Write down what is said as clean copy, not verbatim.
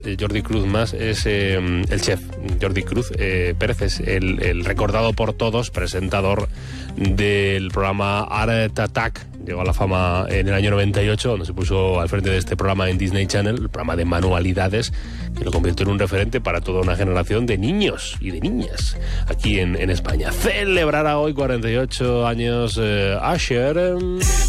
Jordi Cruz Mas es el chef. Jordi Cruz Pérez es el recordado por todos presentador del programa Art Attack. Llegó a la fama en el año 98, donde se puso al frente de este programa en Disney Channel, el programa de manualidades, que lo convirtió en un referente para toda una generación de niños y de niñas aquí en España. Celebrará hoy 48 años Usher.